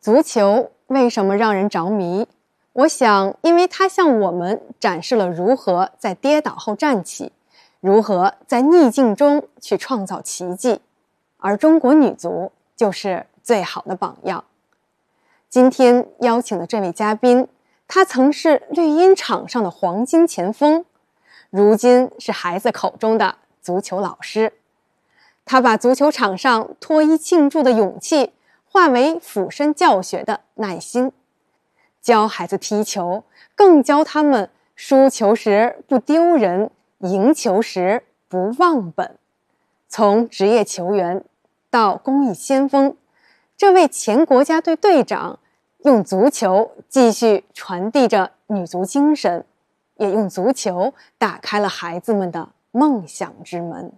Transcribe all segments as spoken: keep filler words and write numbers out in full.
足球为什么让人着迷？我想，因为它向我们展示了如何在跌倒后站起，如何在逆境中去创造奇迹，而中国女足就是最好的榜样。今天邀请的这位嘉宾，他曾是绿茵场上的黄金前锋，如今是孩子口中的足球老师。他把足球场上脱衣庆祝的勇气化为俯身教学的耐心，教孩子踢球，更教他们输球时不丢人，赢球时不忘本。从职业球员到公益先锋，这位前国家队队长用足球继续传递着女足精神，也用足球打开了孩子们的梦想之门。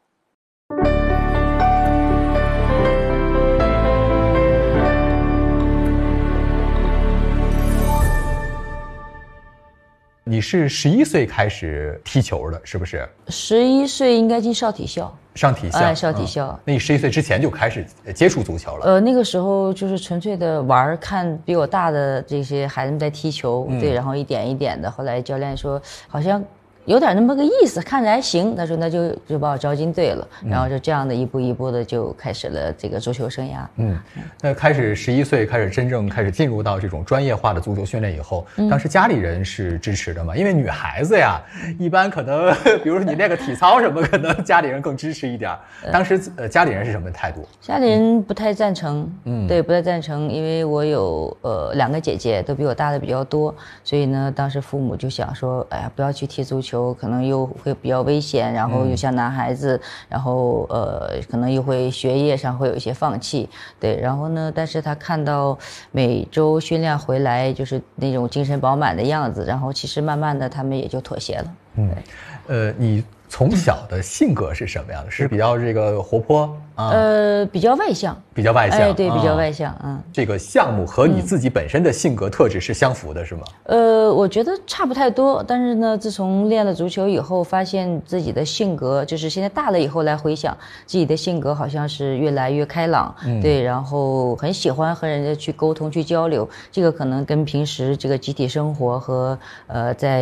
你是十一岁开始踢球的，是不是？ 十一岁应该进少体校， 上体校， 哎，少体校。 嗯、那你十一岁之前就开始接触足球了？ 呃，那个时候就是纯粹的玩，看比我大的这些孩子们在踢球，嗯、对，然后一点一点的。后来教练说，好像有点那么个意思，看着还行。他说那就就把我招进队了，嗯、然后就这样的一步一步的就开始了这个足球生涯。 嗯，那开始十一岁开始真正开始进入到这种专业化的足球训练以后，嗯、当时家里人是支持的吗？因为女孩子呀，一般可能比如说你练个体操什么，可能家里人更支持一点。当时呃家里人是什么态度？ 家里人不太赞成，嗯，对，不太赞成，因为我有呃两个姐姐，都比我大的比较多，所以呢，当时父母就想说，哎呀，不要去踢足球。可能又会比较危险，然后又像男孩子，嗯、然后呃，可能又会学业上会有一些放弃，对。然后呢，但是他看到每周训练回来就是那种精神饱满的样子，然后其实慢慢的他们也就妥协了。 嗯，呃，你从小的性格是什么样的？是比较这个活泼啊？ 呃，比较外向， 比较外向， 哎，对，比较外向，嗯。 这个项目和你自己本身的性格特质是相符的，是吗？ 呃，我觉得差不太多，但是呢，自从练了足球以后，发现自己的性格，就是现在大了以后来回想，自己的性格好像是越来越开朗，嗯、对，然后很喜欢和人家去沟通、去交流，这个可能跟平时这个集体生活和呃在